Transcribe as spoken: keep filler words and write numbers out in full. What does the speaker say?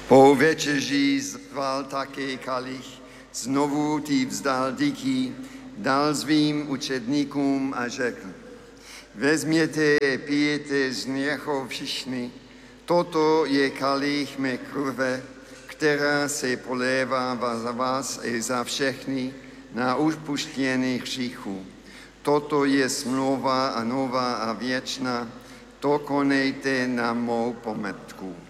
Po večeři zval také kalich, znovu ty vzdal díky, dal svým učedníkům a řekl: vezměte, pijete z něho všichni, toto je kalich mé krve, která se polévá za vás i za všechny na odpuštění hříchů. Toto je smlouva a nová a věčná, to konejte na mou památku.